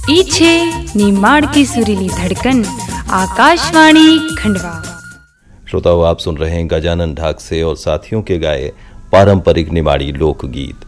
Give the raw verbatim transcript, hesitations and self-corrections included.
इच्छे निमाड़ की सुरीली धड़कन, आकाशवाणी खंडवा। श्रोताओं, आप सुन रहे हैं गजानन ढाक से और साथियों के गाए पारंपरिक निमाड़ी लोकगीत।